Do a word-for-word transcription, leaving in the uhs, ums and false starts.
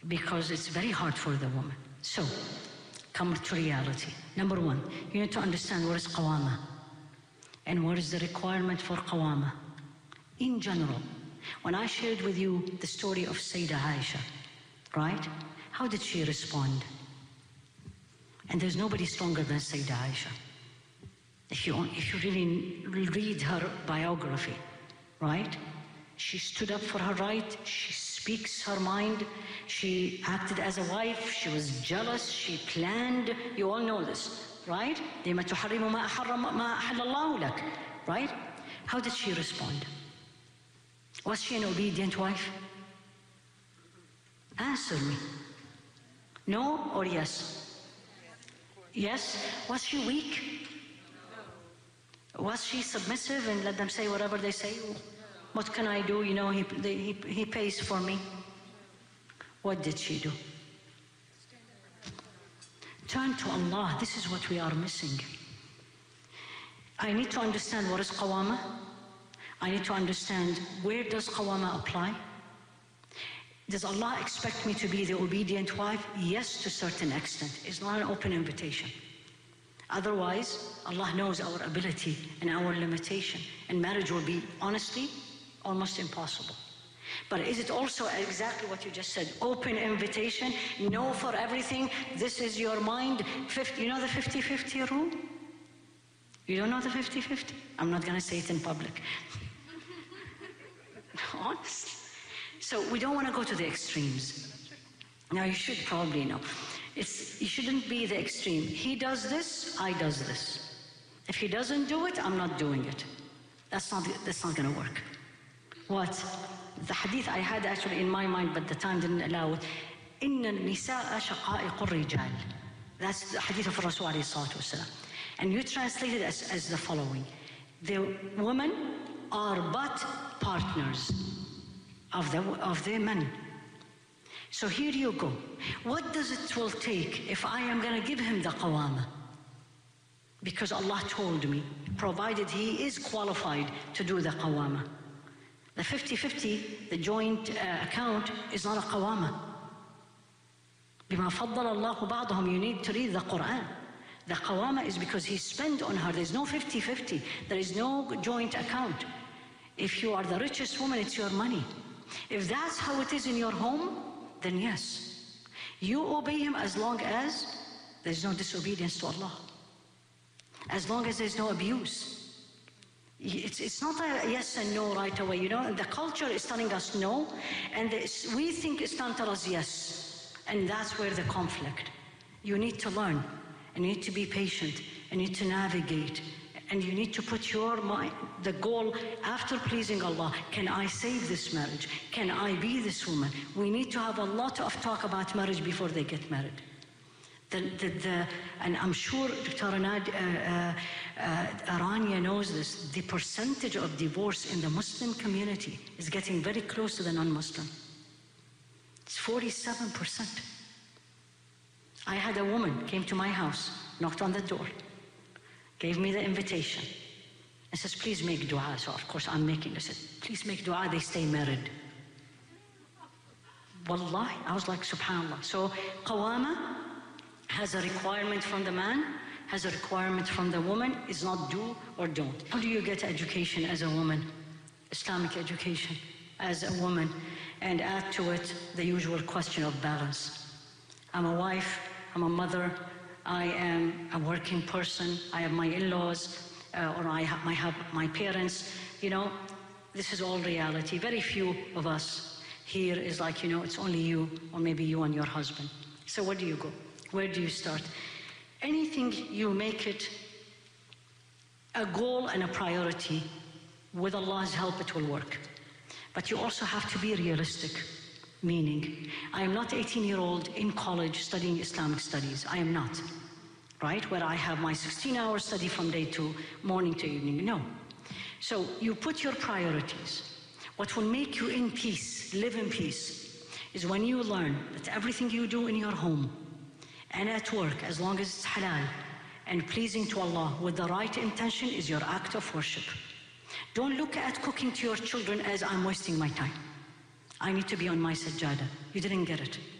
because it's very hard for the woman. So, come to reality. Number one, you need to understand what is qawama and what is the requirement for qawama. In general, when I shared with you the story of Sayyidah Aisha, right? How did she respond? And there's nobody stronger than Sayyidah Aisha. If you, if you really read her biography, right? She stood up for her right, she speaks her mind, she acted as a wife, she was jealous, she planned, you all know this, right? لِمَ تُحَرِّمُ مَا أَحَرَّمَ مَا أَحَلَّ اللَّهُ لَكَ, right? How did she respond? Was she an obedient wife? Answer me. No or yes? Yes. Was she weak? Was she submissive and let them say whatever they say? What can I do? You know, he, they, he, he pays for me. What did she do? Turn to Allah. This is what we are missing. I need to understand what is qawama. I need to understand where does qawama apply. Does Allah expect me to be the obedient wife? Yes, to a certain extent. It's not an open invitation. Otherwise, Allah knows our ability and our limitation, and marriage will be, honestly, almost impossible. But is it also exactly what you just said? Open invitation, no for everything, this is your mind. fifty, you know the fifty-fifty rule? You don't know the fifty-fifty? I'm not going to say it in public. Honestly. So we don't want to go to the extremes. Now you should probably know. It's, you shouldn't be the extreme. He does this, I does this. If he doesn't do it, I'm not doing it. That's not, that's not going to work. What? The hadith I had actually in my mind, but the time didn't allow it. إِنَّ النِّسَاءَ شَقَائِقُ الرِّجَالِ. That's the hadith of Rasul alayhi salatu wasalam. And you translate it as, as the following. The women are but partners of the, of the men. So here you go. What does it will take if I am going to give him the qawama? Because Allah told me, provided he is qualified to do the qawama. The fifty-fifty, the joint uh, account, is not a qawama. بِمَا فَضَّلَ اللَّهُ بَعْضَهُمْ, you need to read the Quran. The qawama is because he spent on her. There's no fifty-fifty. There is no joint account. If you are the richest woman, it's your money. If that's how it is in your home, then yes, you obey him as long as there's no disobedience to Allah. As long as there's no abuse. It's, it's not a yes and no right away. You know, the culture is telling us no, and the, we think Islam tells us yes. And that's where the conflict. You need to learn, and you need to be patient, and you need to navigate, and you need to put your mind, the goal after pleasing Allah. Can I save this marriage? Can I be this woman? We need to have a lot of talk about marriage before they get married. The, the, the, and I'm sure Doctor Anad, uh, uh, uh, Aranya knows this, the percentage of divorce in the Muslim community is getting very close to the non-Muslim. It's forty-seven percent. I had a woman came to my house, knocked on the door, gave me the invitation, and says, please make dua. So of course I'm making, I said, please make dua, they stay married. Wallahi, I was like, subhanAllah. So qawama has a requirement from the man, has a requirement from the woman, is not do or don't. How do you get education as a woman? Islamic education as a woman, and add to it the usual question of balance. I'm a wife, I'm a mother, I am a working person, I have my in-laws, uh, or I have, I have my parents. You know, this is all reality. Very few of us here is like, you know, it's only you, or maybe you and your husband. So where do you go? Where do you start? Anything you make it a goal and a priority, with Allah's help it will work. But you also have to be realistic, meaning, I am not eighteen year old in college studying Islamic studies. I am not, right? Where I have my sixteen hour study from day to morning to evening, no. So you put your priorities. What will make you in peace, live in peace, is when you learn that everything you do in your home and at work, as long as it's halal and pleasing to Allah with the right intention, is your act of worship. Don't look at cooking to your children as I'm wasting my time. I need to be on my sajjada. You didn't get it.